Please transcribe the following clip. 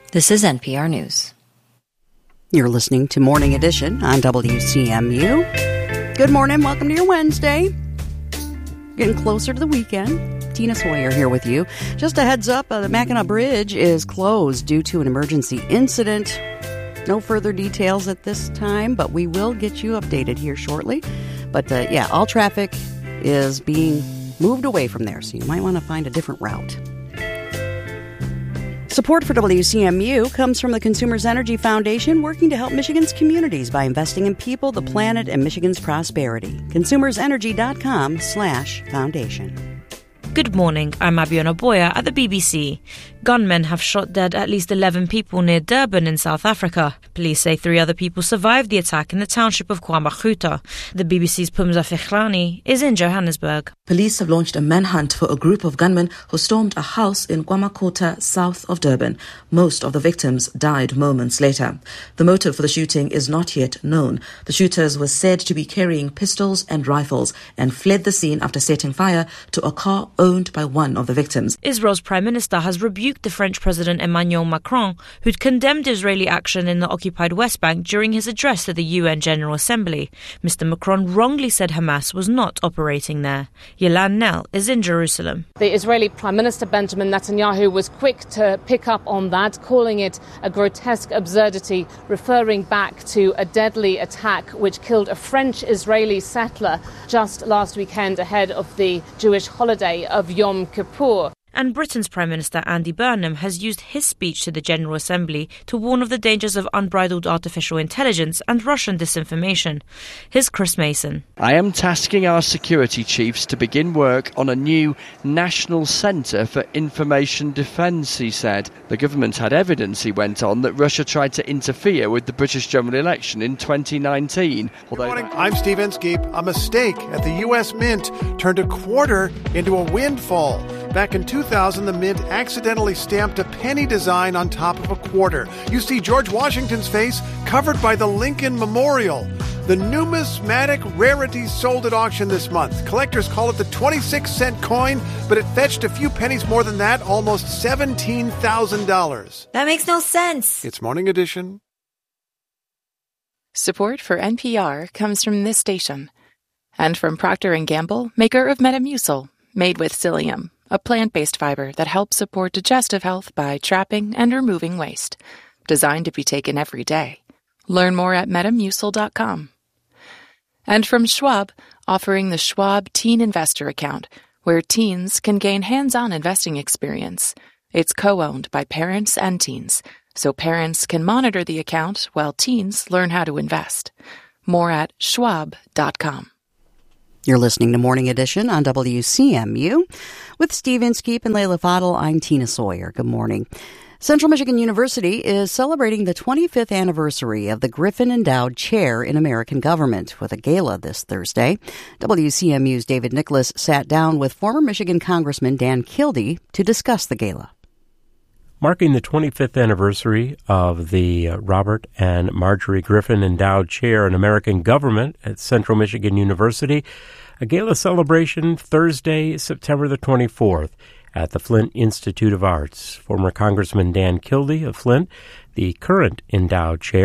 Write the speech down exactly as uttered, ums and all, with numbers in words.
This is N P R News. You're listening to Morning Edition on W C M U. Good morning. Welcome to your Wednesday. Getting closer to the weekend. Tina Sawyer here with you. Just a heads up, uh, the Mackinac Bridge is closed due to an emergency incident. No further details at this time, but we will get you updated here shortly. But uh, yeah, all traffic is being moved away from there, so you might want to find a different route. Support for W C M U comes from the Consumers Energy Foundation, working to help Michigan's communities by investing in people, the planet, and Michigan's prosperity. consumersenergy.com slash foundation. Good morning, I'm Abiona Boya at the B B C. Gunmen have shot dead at least eleven people near Durban in South Africa. Police say three other people survived the attack in the township of KwaMaghuta. The B B C's Pumza Fikhlani is in Johannesburg. Police have launched a manhunt for a group of gunmen who stormed a house in KwaMaghuta, south of Durban. Most of the victims died moments later. The motive for the shooting is not yet known. The shooters were said to be carrying pistols and rifles and fled the scene after setting fire to a car owned by one of the victims. Israel's Prime Minister has rebuked the French President Emmanuel Macron, who'd condemned Israeli action in the occupied West Bank during his address to the U N General Assembly. Mister Macron wrongly said Hamas was not operating there. Yelan Nell is in Jerusalem. The Israeli Prime Minister Benjamin Netanyahu was quick to pick up on that, calling it a grotesque absurdity, referring back to a deadly attack which killed a French-Israeli settler just last weekend ahead of the Jewish holiday of Yom Kippur. And Britain's Prime Minister Andy Burnham has used his speech to the General Assembly to warn of the dangers of unbridled artificial intelligence and Russian disinformation. Here's Chris Mason. I am tasking our security chiefs to begin work on a new National Centre for Information Defence, he said. The government had evidence, he went on, that Russia tried to interfere with the British general election in twenty nineteen. Good morning, I'm Steve Inskeep. A mistake at the U S Mint turned a quarter into a windfall. Back in two thousand, the Mint accidentally stamped a penny design on top of a quarter. You see George Washington's face covered by the Lincoln Memorial. The numismatic rarity sold at auction this month. Collectors call it the twenty-six cent coin, but it fetched a few pennies more than that, almost seventeen thousand dollars. That makes no sense. It's Morning Edition. Support for N P R comes from this station and from Procter and Gamble, maker of Metamucil, made with psyllium, a plant-based fiber that helps support digestive health by trapping and removing waste. Designed to be taken every day. Learn more at metamucil dot com. And from Schwab, offering the Schwab Teen Investor Account, where teens can gain hands-on investing experience. It's co-owned by parents and teens, so parents can monitor the account while teens learn how to invest. More at schwab dot com. You're listening to Morning Edition on W C M U. With Steve Inskeep and Layla Fadel, I'm Tina Sawyer. Good morning. Central Michigan University is celebrating the twenty-fifth anniversary of the Griffin Endowed Chair in American Government with a gala this Thursday. W C M U's David Nicholas sat down with former Michigan Congressman Dan Kildee to discuss the gala. Marking the twenty-fifth anniversary of the uh, Robert and Marjorie Griffin Endowed Chair in American Government at Central Michigan University, a gala celebration Thursday, September the twenty-fourth at the Flint Institute of Arts. Former Congressman Dan Kildee of Flint, the current endowed chair,